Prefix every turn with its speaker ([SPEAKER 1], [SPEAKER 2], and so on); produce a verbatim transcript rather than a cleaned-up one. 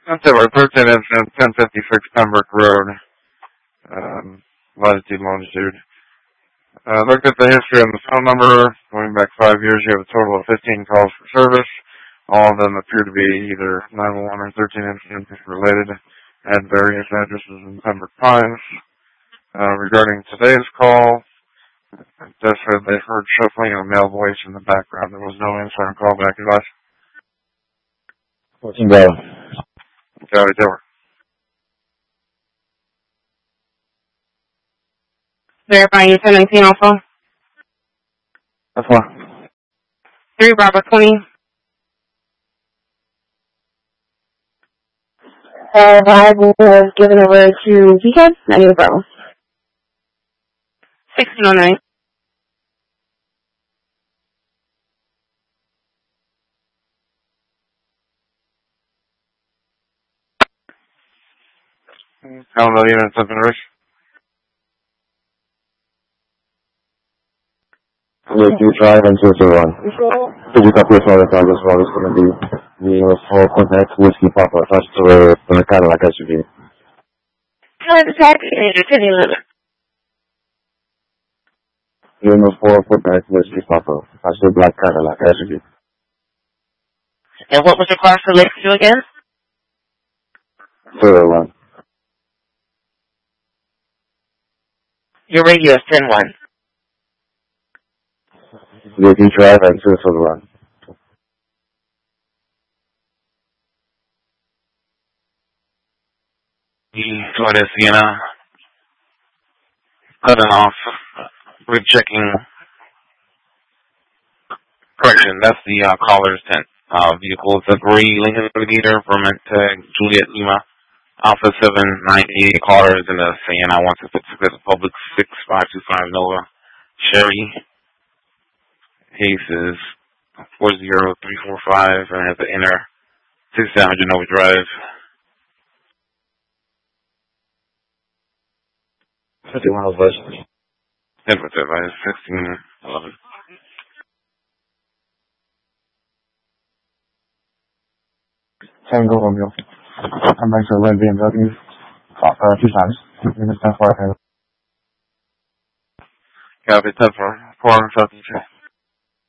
[SPEAKER 1] September thirteen incident, ten fifty-six Pembroke Road, um, latitude, longitude. Uh, looked at the history on the phone number. Going back five years, you have a total of fifteen calls for service. All of them appear to be either nine one one or thirteen incidents related at various addresses in Pembroke Pines. Uh, regarding today's call, it just said they heard shuffling and a male voice in the background. There was no answer on callback advice.
[SPEAKER 2] fourteen Bravo.
[SPEAKER 1] Got it, over.
[SPEAKER 3] Verifying your ten nineteen also.
[SPEAKER 2] That's one.
[SPEAKER 3] three Bravo twenty. Uh, Bible was given over to P C A D, ninety Bravo. sixteen oh nine.
[SPEAKER 1] How many units have been reached?
[SPEAKER 2] If you drive into the run. Could you copy us all the time as well? It's going to be the four contact whiskey papa attached to the, to the Cadillac S U V.
[SPEAKER 3] Hello, the taxi city limit.
[SPEAKER 2] You're in the four contact whiskey papa attached to the black Cadillac S U V.
[SPEAKER 3] And what was your class related to again?
[SPEAKER 2] To the run.
[SPEAKER 3] Your radio is ten one.
[SPEAKER 2] If you drive into the run.
[SPEAKER 1] Toyota Sienna, cutting off, rechecking, correction, that's the uh, caller's tent. Uh, vehicle is a gray Lincoln Navigator, Vermont Tag, Juliet Lima, Alpha seven nine eight, caller is in the Sienna one six six Public six five two five Nova, Sherry, Hayes is four zero three four five, and has the inner sixty-seven hundred Nova Drive.
[SPEAKER 2] fifty-one of us.
[SPEAKER 1] Temperature by sixteen eleven.
[SPEAKER 2] Tango Romeo. I'm back to red B M W. Uh, two times. ten four.
[SPEAKER 1] Copy, ten four. four, seven, two.